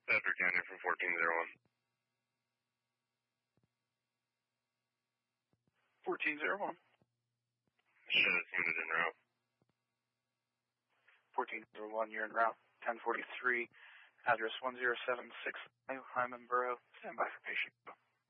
Bedford County from 1401. 1401. Shows unit en route. 1401, you're en route. 1043, address 1076 Hyman Borough. Stand by for patient.